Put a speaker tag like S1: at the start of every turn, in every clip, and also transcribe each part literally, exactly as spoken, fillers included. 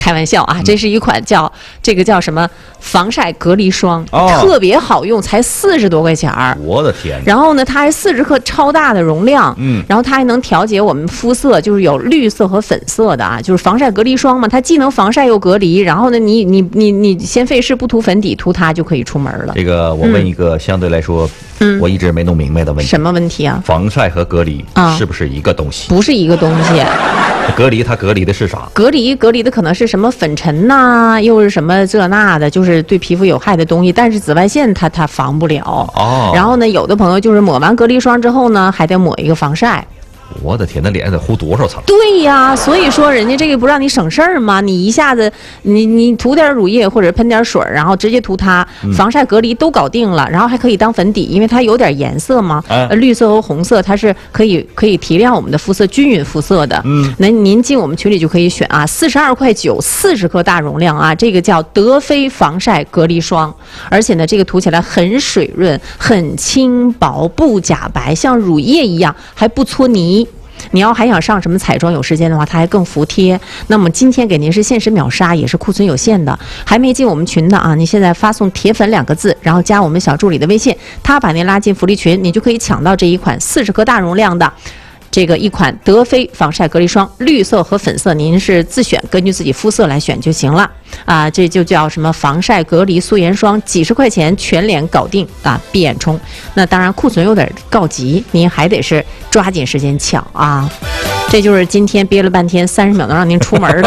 S1: 开玩笑啊，这是一款叫这个叫什么防晒隔离霜，
S2: 哦、
S1: 特别好用，才四十多块钱儿。
S2: 我的天！
S1: 然后呢，它还四十克超大的容量，
S2: 嗯，
S1: 然后它还能调节我们肤色，就是有绿色和粉色的啊，就是防晒隔离霜嘛，它既能防晒又隔离。然后呢，你你你你先费事不涂粉底，涂它就可以出门了。
S2: 这个我问一个相对来说，嗯，我一直没弄明白的问题。
S1: 什么问题啊？
S2: 防晒和隔离
S1: 啊，
S2: 是不是一个东西？
S1: 不是一个东西。
S2: 隔离它隔离的是啥？
S1: 隔离隔离的可能是什么粉尘呐、啊，又是什么这那的，就是对皮肤有害的东西。但是紫外线它它防不了。
S2: 哦。
S1: 然后呢，有的朋友就是抹完隔离霜之后呢，还得抹一个防晒。
S2: 我的天，那脸得糊多少层？
S1: 对呀，所以说人家这个不让你省事儿吗？你一下子你你涂点乳液或者喷点水，然后直接涂它，防晒隔离都搞定了，然后还可以当粉底，因为它有点颜色嘛，
S2: 哎、
S1: 绿色和红色，它是可以可以提亮我们的肤色，均匀肤色的。
S2: 嗯，
S1: 那您进我们群里就可以选啊，四十二块九，四十克大容量啊，这个叫德妃防晒隔离霜，而且呢，这个涂起来很水润，很轻薄，不假白，像乳液一样，还不搓泥。你要还想上什么彩妆，有时间的话，它还更服帖。那么今天给您是限时秒杀，也是库存有限的。还没进我们群的啊，你现在发送“铁粉”两个字，然后加我们小助理的微信，他把您拉进福利群，你就可以抢到这一款四十克大容量的。这个一款德妃防晒隔离霜，绿色和粉色您是自选，根据自己肤色来选就行了啊。这就叫什么防晒隔离素颜霜，几十块钱全脸搞定啊，闭眼冲。那当然库存有点告急，您还得是抓紧时间抢啊。这就是今天憋了半天，三十秒能让您出门的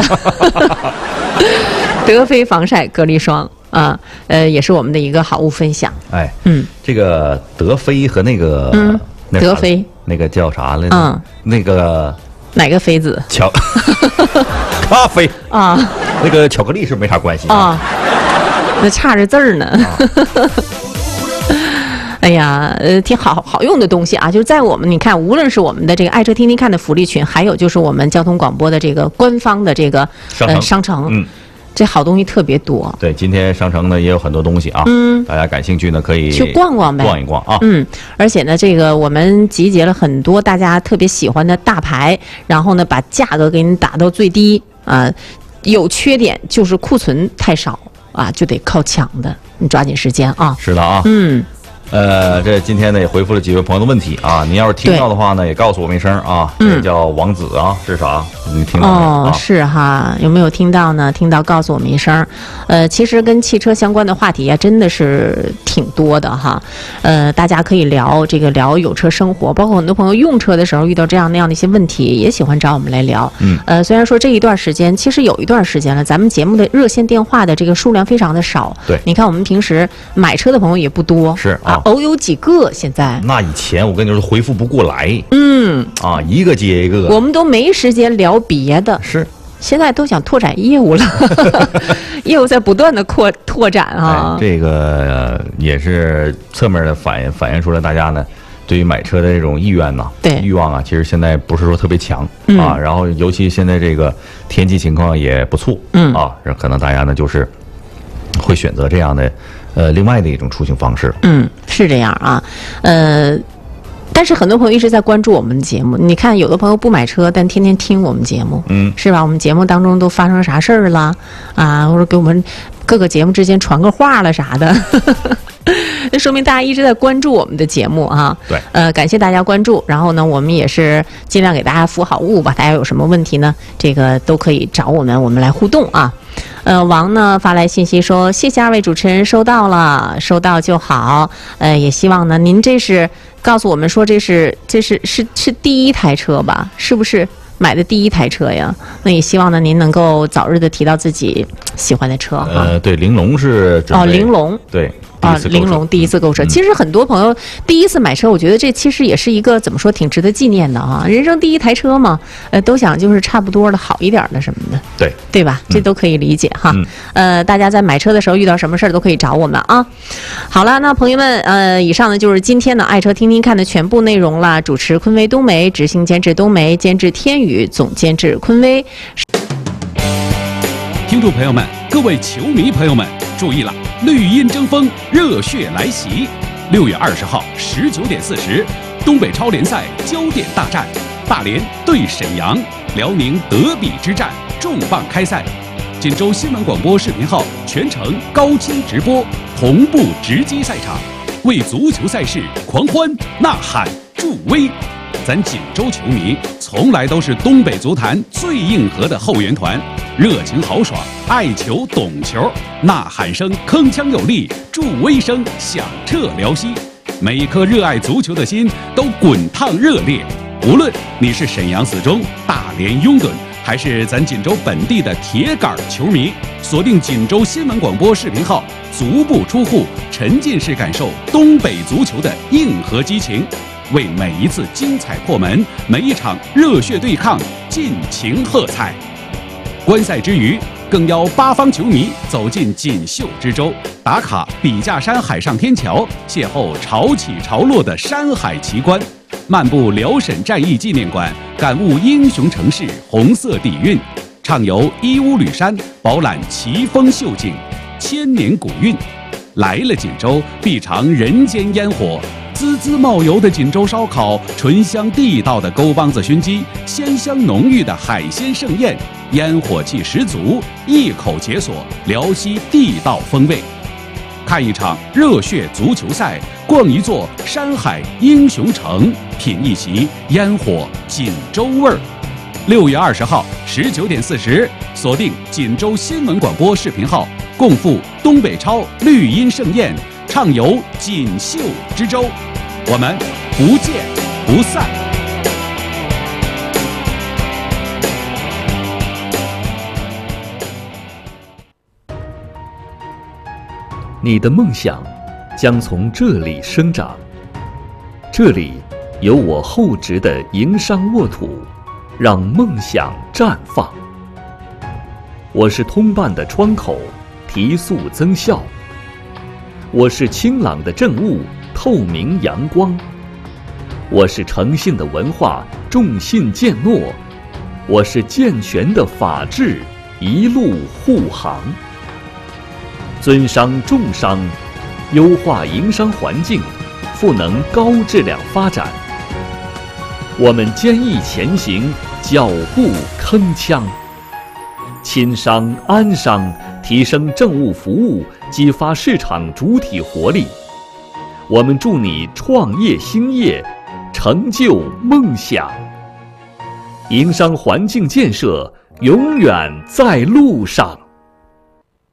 S1: 德妃防晒隔离霜啊，呃，也是我们的一个好物分享。
S2: 哎，
S1: 嗯，
S2: 这个德妃和那个
S1: 嗯，
S2: 那
S1: 德妃。
S2: 那个叫啥来着？
S1: 嗯，
S2: 那个
S1: 哪个妃子？
S2: 巧咖啡
S1: 啊，
S2: 那个巧克力是没啥关系
S1: 啊，那差着字儿呢。啊、哎呀，呃，挺好好用的东西啊，就是在我们你看，无论是我们的这个爱车听听看的福利群，还有就是我们交通广播的这个官方的这个
S2: 商城，
S1: 呃、商城，
S2: 嗯。
S1: 这好东西特别多。
S2: 对，今天商城呢也有很多东西啊，嗯，大家感兴趣呢可以
S1: 去逛逛呗，
S2: 逛一逛啊。
S1: 嗯，而且呢，这个我们集结了很多大家特别喜欢的大牌，然后呢，把价格给你打到最低啊、呃。有缺点就是库存太少啊，就得靠抢的，你抓紧时间啊。
S2: 是的啊，
S1: 嗯。
S2: 呃，这今天呢也回复了几位朋友的问题啊，您要是听到的话呢，也告诉我们一声啊。嗯，叫王子啊，是啥？你听到没有？
S1: 哦，是哈，有没有听到呢？听到告诉我们一声。呃，其实跟汽车相关的话题啊，真的是挺多的哈。呃，大家可以聊这个聊有车生活，包括很多朋友用车的时候遇到这样那样的一些问题，也喜欢找我们来聊。
S2: 嗯，
S1: 呃，虽然说这一段时间，其实有一段时间了，咱们节目的热线电话的这个数量非常的少。
S2: 对，
S1: 你看我们平时买车的朋友也不多。
S2: 是啊。
S1: 偶有几个现在，
S2: 那以前我跟你说回复不过来，
S1: 嗯
S2: 啊，一个接一个，
S1: 我们都没时间聊别的，
S2: 是，
S1: 现在都想拓展业务了，业务在不断的扩拓展啊，
S2: 哎、这个、呃、也是侧面的反映反映出来大家呢对于买车的这种意愿呐，
S1: 对
S2: 欲望啊，其实现在不是说特别强、
S1: 嗯、
S2: 啊，然后尤其现在这个天气情况也不错，
S1: 嗯
S2: 啊，可能大家呢就是会选择这样的。呃，另外的一种出行方式，
S1: 嗯，是这样啊，呃，但是很多朋友一直在关注我们的节目。你看，有的朋友不买车，但天天听我们节目，
S2: 嗯，
S1: 是吧？我们节目当中都发生啥事儿了啊？或者给我们各个节目之间传个话了啥的，那说明大家一直在关注我们的节目啊。
S2: 对，
S1: 呃，感谢大家关注。然后呢，我们也是尽量给大家服好务吧。大家有什么问题呢？这个都可以找我们，我们来互动啊。呃，王呢发来信息说，谢谢二位主持人，收到了，收到就好。呃，也希望呢，您这是告诉我们说这是这是是是第一台车吧？是不是买的第一台车呀？那也希望呢，您能够早日的提到自己喜欢的车哈。
S2: 呃，对，玲珑是
S1: 哦，玲珑
S2: 对。
S1: 啊，玲珑第一次购车、嗯，其实很多朋友第一次买车，我觉得这其实也是一个怎么说，挺值得纪念的啊。人生第一台车嘛，呃，都想就是差不多的好一点的什么的，
S2: 对
S1: 对吧？这都可以理解哈。
S2: 嗯、
S1: 呃，大家在买车的时候遇到什么事儿都可以找我们啊。好了，那朋友们，呃，以上呢就是今天的爱车听听看的全部内容了。主持昆威冬梅，执行监制冬梅，监制天宇，总监制昆威。
S3: 听众朋友们，各位球迷朋友们，注意了！绿茵争锋，热血来袭！六月二十号十九点四十，东北超联赛焦点大战，大连对沈阳，辽宁德比之战重磅开赛。 锦州新闻广播视频号全程高清直播，同步直击赛场，为足球赛事狂欢呐喊助威。咱锦州球迷从来都是东北足坛最硬核的后援团，热情豪爽，爱球懂球，呐喊声铿锵有力，助威声响彻辽西，每一颗热爱足球的心都滚烫热烈。无论你是沈阳四中、大连拥趸，还是咱锦州本地的铁杆球迷，锁定锦州新闻广播视频号，足不出户，沉浸式感受东北足球的硬核激情，为每一次精彩破门、每一场热血对抗尽情喝彩。观赛之余，更邀八方球迷走进锦绣之州，打卡笔架山海上天桥，邂逅潮起潮落的山海奇观，漫步辽沈战役纪念馆，感悟英雄城市红色底蕴，畅游义乌吕山，饱览奇峰秀景，千年古韵。来了锦州，必尝人间烟火，滋滋冒油的锦州烧烤，醇香地道的沟帮子熏鸡，鲜香浓郁的海鲜盛宴，烟火气十足，一口解锁辽西地道风味。看一场热血足球赛，逛一座山海英雄城，品一席烟火锦州味儿。六月二十号十九点四十，锁定锦州新闻广播视频号，共赴东北超绿茵盛宴，畅游锦绣之州。我们不见不散。
S4: 你的梦想将从这里生长，这里有我厚植的营商沃土，让梦想绽放。我是通办的窗口，提速增效。我是清朗的政务，透明阳光。我是诚信的文化，重信践诺。我是健全的法治，一路护航。尊商重商，优化营商环境，赋能高质量发展。我们坚毅前行，脚步铿锵。亲商安商，提升政务服务，激发市场主体活力。我们助你创业兴业，成就梦想。营商环境建设永远在路上。